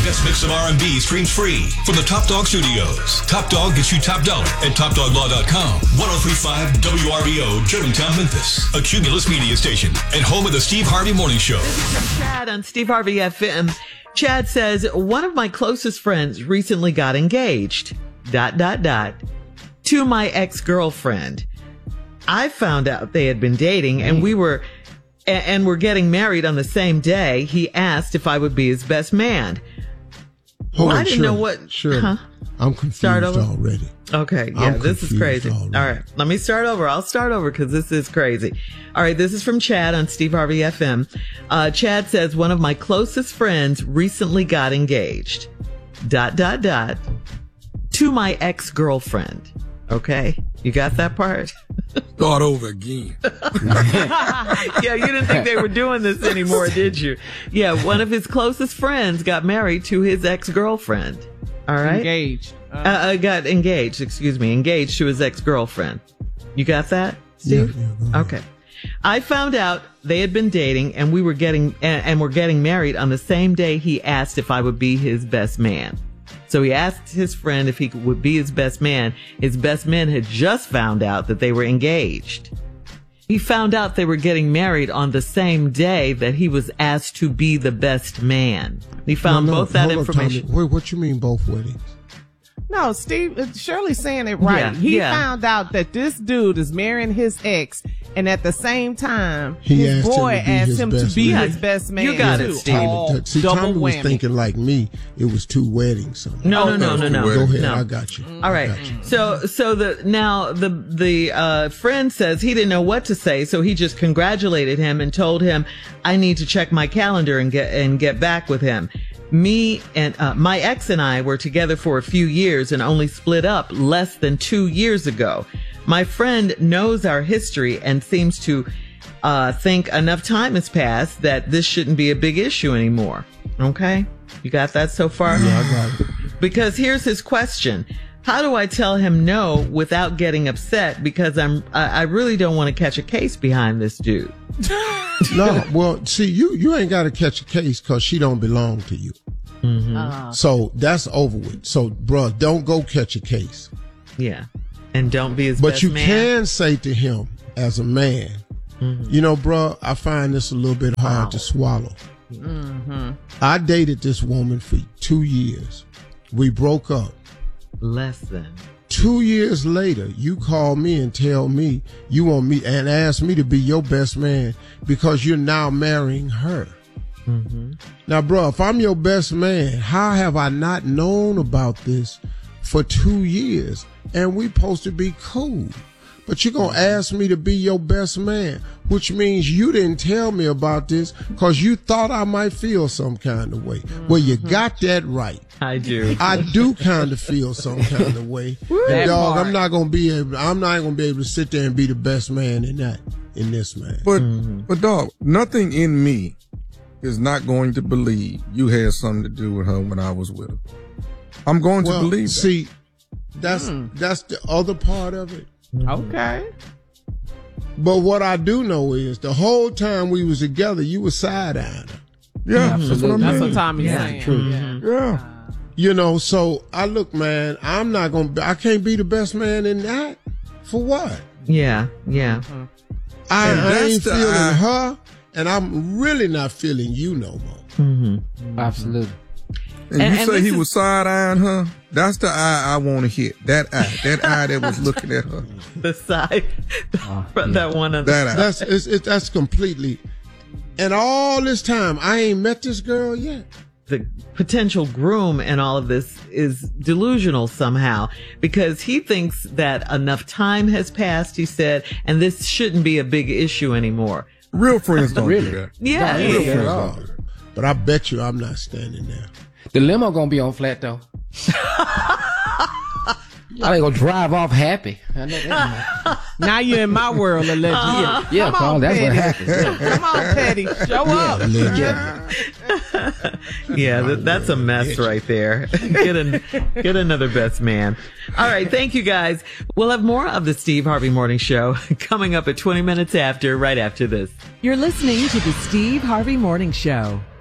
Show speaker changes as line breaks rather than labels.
best mix of R&B streams free from the Top Dog Studios. Top Dog gets you top dollar at TopDogLaw.com. 103.5 WRBO, Germantown, Memphis. A Cumulus media station and home of the Steve Harvey Morning Show.
This is Chad on Steve Harvey FM. Chad says, one of my closest friends recently got engaged, ... to my ex-girlfriend. I found out they had been dating and were getting married on the same day. He asked if I would be his best man.
Hold on,
I didn't know what.
Sure. Huh? I'm confused already.
Okay. Yeah, this is crazy. Already. All right. Let me start over. I'll start over because this is crazy. All right. This is from Chad on Steve Harvey FM. Chad says, one of my closest friends recently got engaged, ... to my ex-girlfriend. Okay. You got that part?
Start over again.
Yeah, you didn't think they were doing this anymore, did you? Yeah, one of his closest friends got married to his ex-girlfriend. All right?
Engaged
to his ex-girlfriend. You got that, Steve?
Yeah,
okay. I found out they had been dating and were getting married on the same day he asked if I would be his best man. So he asked his friend if he would be his best man. His best man had just found out that they were engaged. He found out they were getting married on the same day that he was asked to be the best man. He found both that information.
Wait, what you mean both weddings?
No, Steve, Shirley's saying it right. He found out that this dude is marrying his ex, and at the same time, his boy asked him to be his best man.
You got it, Steve.
See, Tommy was thinking like me. It was two weddings.
No.
Go ahead,
no.
I got you.
All right. So the friend says he didn't know what to say, so he just congratulated him and told him, I need to check my calendar and get back with him. Me and my ex and I were together for a few years and only split up less than 2 years ago. My friend knows our history and seems to think enough time has passed that this shouldn't be a big issue anymore. Okay? You got that so far?
Yeah, I got it.
Because here's his question. How do I tell him no without getting upset? Because I really don't want to catch a case behind this dude.
No, well, see, you ain't got to catch a case because she don't belong to you.
Mm-hmm.
So that's over with. So, bruh, don't go catch a case.
Yeah. And don't be his
best
man.
But you can say to him as a man, you know, bruh, I find this a little bit hard to swallow.
Mm-hmm.
I dated this woman for 2 years. We broke up.
Less than
2 years later, you call me and tell me you want me and ask me to be your best man because you're now marrying her.
Mm-hmm.
Now, bro, if I'm your best man, how have I not known about this for 2 years? And we supposed to be cool. But you're going to ask me to be your best man, which means you didn't tell me about this because you thought I might feel some kind of way. Well, you got that right.
I do.
I do kind of feel some kind of way. And dog, I'm not going to be able to sit there and be the best man in this, man.
But dog, nothing in me is not going to believe you had something to do with her when I was with her. I'm going to believe that.
See, that's the other part of it.
Okay.
But what I do know is the whole time we was together, you were side-eyeing her.
Yeah, that's what I mean.
That's what Tommy's saying.
True.
Yeah.
You know, so I look, man, I can't be the best man in that. For what?
Yeah.
I ain't feeling her, and I'm really not feeling you no more.
Mm-hmm.
Absolutely.
And you say he was side-eyeing her? That's the eye I want to hit. That eye that was looking at her.
The side. That one other.
That eye.
That's completely. And all this time, I ain't met this girl yet.
The potential groom and all of this is delusional somehow because he thinks that enough time has passed, he said, and this shouldn't be a big issue anymore.
Real friends don't do that.
Yeah.
Real friends don't do that.
But I bet you I'm not standing there.
The limo gonna be on flat though. I ain't gonna drive off happy. I know that.
Now you're in my world, allegedly.
Yeah, Carl, that's what happens. Yeah.
Come on, Petty, show up.
That's a mess right there. Get another best man. All right, thank you guys. We'll have more of the Steve Harvey Morning Show coming up at 20 minutes after, right after this.
You're listening to the Steve Harvey Morning Show.